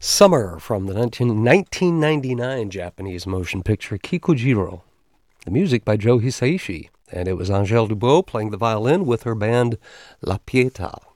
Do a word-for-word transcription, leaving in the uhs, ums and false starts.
Summer from the nineteen ninety-nine Japanese motion picture Kikujiro. The music by Joe Hisaishi, and it was Angèle Dubot playing the violin with her band La Pietà.